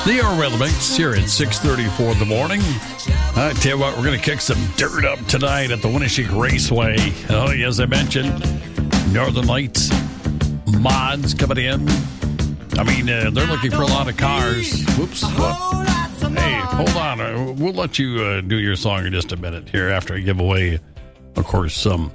The Oil Mix here at 6:34 in the morning. I tell you what, we're going to kick some dirt up tonight at the Winneshiek Raceway. Oh, as I mentioned, Northern Lights mods coming in. I mean, they're looking for a lot of cars. Whoops. What? Hey, hold on. We'll let you do your song in just a minute here after I give away, of course, some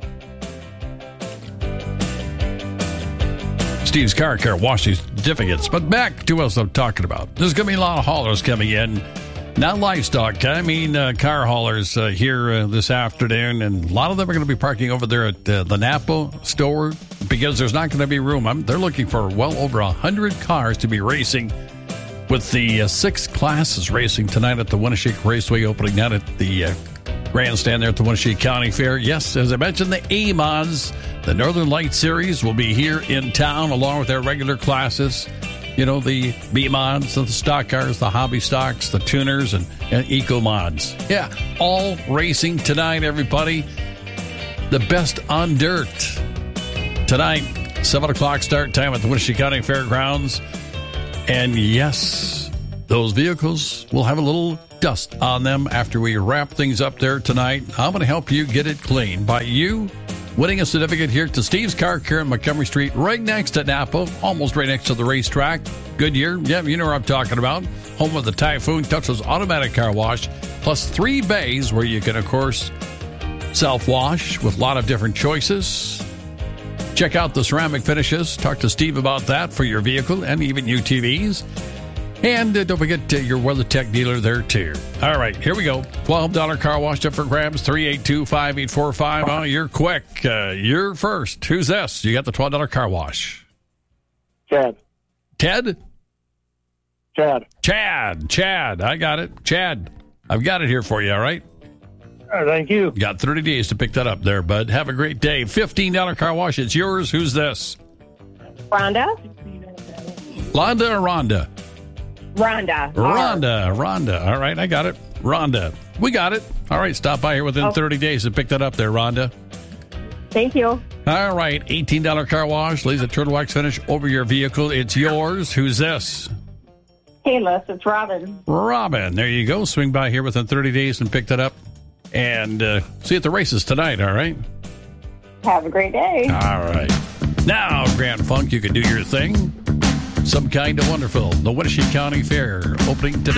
Steve's Car Care wash certificates. But back to what I'm talking about. There's going to be a lot of haulers coming in. Not livestock, I mean car haulers here this afternoon. And a lot of them are going to be parking over there at the Napa store because there's not going to be room. They're looking for well over 100 cars to be racing with the 6 classes racing tonight at the Winneshiek Raceway, opening night at the grandstand there at the Winneshiek County Fair. Yes, as I mentioned, the A-Mods, the Northern Light Series, will be here in town along with their regular classes. You know, the B-Mods, the stock cars, the hobby stocks, the tuners, and Eco-Mods. Yeah, all racing tonight, everybody. The best on dirt. Tonight, 7 o'clock start time at the Winneshiek County Fairgrounds. And yes, those vehicles will have a little dust on them after we wrap things up there tonight. I'm going to help you get it clean by you winning a certificate here to Steve's Car Care on Montgomery Street, right next to Napa, almost right next to the racetrack. Goodyear, yeah, you know what I'm talking about. Home of the Typhoon Touchless Automatic Car Wash, plus 3 bays where you can, of course, self-wash with a lot of different choices. Check out the ceramic finishes. Talk to Steve about that for your vehicle and even UTVs. And don't forget your WeatherTech dealer there, too. All right, here we go. $12 car wash up for grabs, 382-5845. Oh, you're quick. You're first. Who's this? You got the $12 car wash. Chad. Ted? Chad. I got it. Chad, I've got it here for you, all right? Thank you. You got 30 days to pick that up there, bud. Have a great day. $15 car wash. It's yours. Who's this? Rhonda. Londa or Rhonda? Rhonda. All right, I got it. Rhonda. We got it. All right, stop by here within 30 days to pick that up there, Rhonda. Thank you. All right, $18 car wash. Leaves a turtle wax finish over your vehicle. It's yours. Who's this? Hey, Les, it's Robin. Robin. There you go. Swing by here within 30 days and pick that up. And see you at the races tonight, all right? Have a great day. All right. Now, Grand Funk, you can do your thing. Some kind of wonderful. The Winneshiek County Fair opening today.